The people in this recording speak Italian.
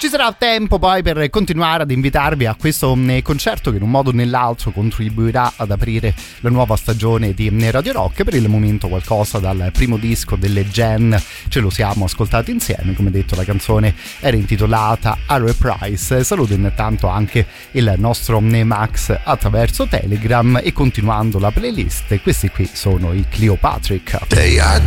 Ci sarà tempo poi per continuare ad invitarvi a questo concerto che in un modo o nell'altro contribuirà ad aprire la nuova stagione di Radio Rock. Per il momento qualcosa dal primo disco delle Gen ce lo siamo ascoltati insieme. Come detto, la canzone era intitolata A Reprise. Saluto intanto anche il nostro Max attraverso Telegram e continuando la playlist, questi qui sono i Cleopatrick. They are